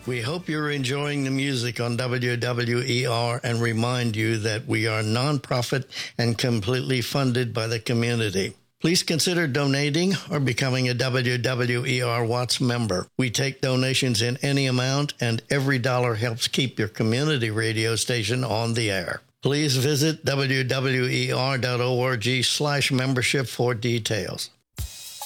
We hope you're enjoying the music on WWER and remind you that we are nonprofit and completely funded by the community. Please consider donating or becoming a WWER Watts member. We take donations in any amount, and every dollar helps keep your community radio station on the air. Please visit WWER.org/membership for details.